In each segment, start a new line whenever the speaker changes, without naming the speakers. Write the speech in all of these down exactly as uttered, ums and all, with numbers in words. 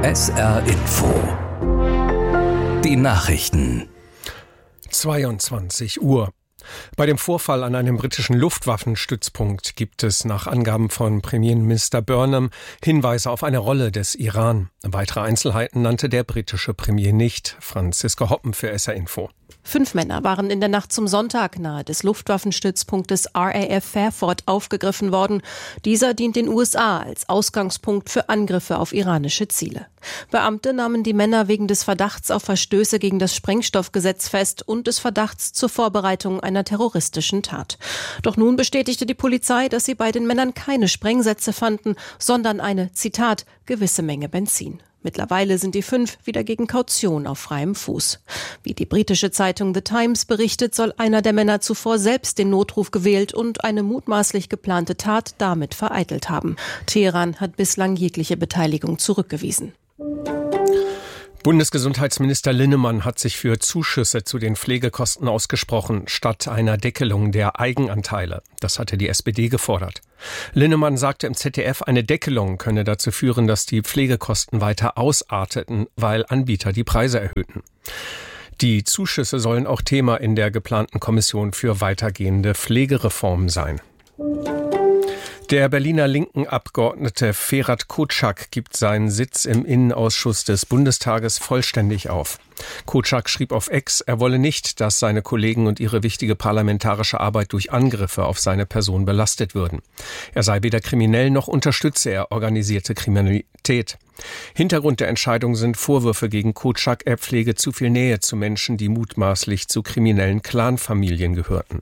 S R Info. Die Nachrichten.
zweiundzwanzig Uhr. Bei dem Vorfall an einem britischen Luftwaffenstützpunkt gibt es nach Angaben von Premierminister Burnham Hinweise auf eine Rolle des Iran. Weitere Einzelheiten nannte der britische Premier nicht. Franziska Hoppen für S R Info.
Fünf Männer waren in der Nacht zum Sonntag nahe des Luftwaffenstützpunktes R A F Fairford aufgegriffen worden. Dieser dient den U S A als Ausgangspunkt für Angriffe auf iranische Ziele. Beamte nahmen die Männer wegen des Verdachts auf Verstöße gegen das Sprengstoffgesetz fest und des Verdachts zur Vorbereitung einer terroristischen Tat. Doch nun bestätigte die Polizei, dass sie bei den Männern keine Sprengsätze fanden, sondern eine, Zitat, gewisse Menge Benzin. Mittlerweile sind die fünf wieder gegen Kaution auf freiem Fuß. Wie die britische Zeitung The Times berichtet, soll einer der Männer zuvor selbst den Notruf gewählt und eine mutmaßlich geplante Tat damit vereitelt haben. Teheran hat bislang jegliche Beteiligung zurückgewiesen.
Bundesgesundheitsminister Linnemann hat sich für Zuschüsse zu den Pflegekosten ausgesprochen, statt einer Deckelung der Eigenanteile. Das hatte die S P D gefordert. Linnemann sagte im Z D F, eine Deckelung könne dazu führen, dass die Pflegekosten weiter ausarteten, weil Anbieter die Preise erhöhten. Die Zuschüsse sollen auch Thema in der geplanten Kommission für weitergehende Pflegereformen sein. Der Berliner linken Abgeordnete Ferhat Kotschak gibt seinen Sitz im Innenausschuss des Bundestages vollständig auf. Kotschak schrieb auf X, er wolle nicht, dass seine Kollegen und ihre wichtige parlamentarische Arbeit durch Angriffe auf seine Person belastet würden. Er sei weder kriminell noch unterstütze er organisierte Kriminalität. Hintergrund der Entscheidung sind Vorwürfe gegen Kotschak, er pflege zu viel Nähe zu Menschen, die mutmaßlich zu kriminellen Clanfamilien gehörten.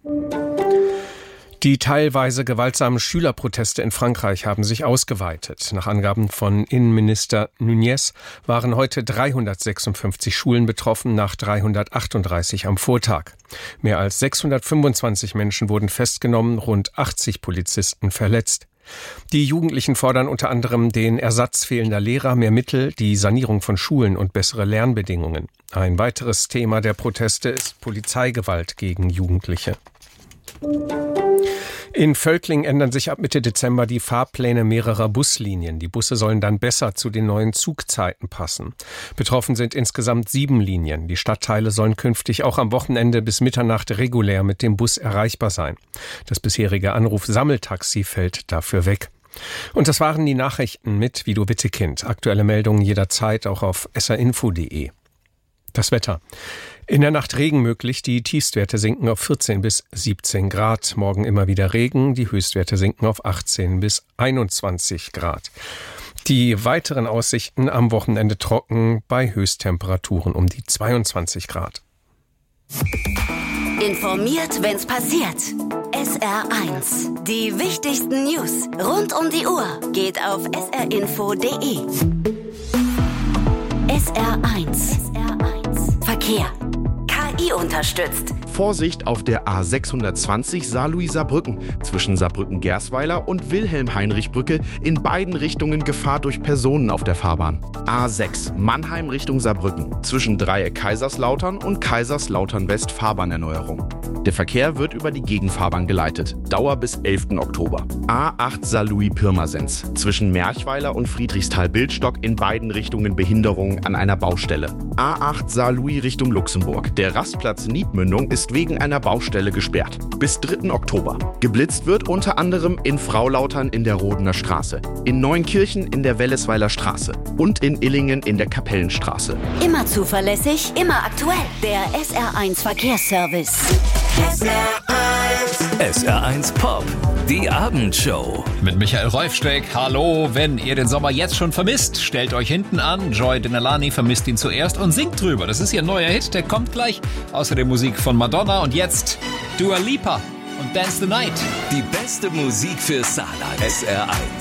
Die teilweise gewaltsamen Schülerproteste in Frankreich haben sich ausgeweitet. Nach Angaben von Innenminister Nunez waren heute dreihundertsechsundfünfzig Schulen betroffen, nach dreihundertachtunddreißig am Vortag. Mehr als sechshundertfünfundzwanzig Menschen wurden festgenommen, rund achtzig Polizisten verletzt. Die Jugendlichen fordern unter anderem den Ersatz fehlender Lehrer, mehr Mittel, die Sanierung von Schulen und bessere Lernbedingungen. Ein weiteres Thema der Proteste ist Polizeigewalt gegen Jugendliche. In Völkling ändern sich ab Mitte Dezember die Fahrpläne mehrerer Buslinien. Die Busse sollen dann besser zu den neuen Zugzeiten passen. Betroffen sind insgesamt sieben Linien. Die Stadtteile sollen künftig auch am Wochenende bis Mitternacht regulär mit dem Bus erreichbar sein. Das bisherige Anruf-Sammeltaxi fällt dafür weg. Und das waren die Nachrichten mit Vido Wittekind. Aktuelle Meldungen jederzeit auch auf s r info punkt d e. Das Wetter. In der Nacht Regen möglich, die Tiefstwerte sinken auf vierzehn bis siebzehn Grad. Morgen immer wieder Regen, die Höchstwerte sinken auf achtzehn bis einundzwanzig Grad. Die weiteren Aussichten am Wochenende trocken bei Höchsttemperaturen um die zweiundzwanzig Grad.
Informiert, wenn's passiert. S R eins. Die wichtigsten News rund um die Uhr geht auf s r info punkt d e. S R eins. Verkehr. K I unterstützt.
Vorsicht auf der A sechshundertzwanzig Saarlouis-Saarbrücken zwischen Saarbrücken-Gersweiler und Wilhelm-Heinrich-Brücke in beiden Richtungen Gefahr durch Personen auf der Fahrbahn. A sechs Mannheim Richtung Saarbrücken zwischen Dreieck Kaiserslautern und Kaiserslautern-West Fahrbahnerneuerung. Der Verkehr wird über die Gegenfahrbahn geleitet. Dauer bis elften Oktober. A acht Saarlouis-Pirmasens zwischen Merchweiler und Friedrichsthal-Bildstock in beiden Richtungen Behinderung an einer Baustelle. A acht Saarlouis Richtung Luxemburg. Der Rastplatz Niedmündung ist wegen einer Baustelle gesperrt. Bis dritten Oktober. Geblitzt wird unter anderem in Fraulautern in der Rodener Straße, in Neunkirchen in der Wellesweiler Straße und in Illingen in der Kapellenstraße.
Immer zuverlässig, immer aktuell. Der S R eins Verkehrsservice.
S R eins. S R eins Pop. Die Abendshow.
Mit Michael Reufsteck. Hallo, wenn ihr den Sommer jetzt schon vermisst, stellt euch hinten an. Joy Denalani vermisst ihn zuerst und singt drüber. Das ist ihr neuer Hit, der kommt gleich. Außerdem Musik von Madonna und jetzt Dua Lipa und Dance the Night.
Die beste Musik für Saarland. S R eins.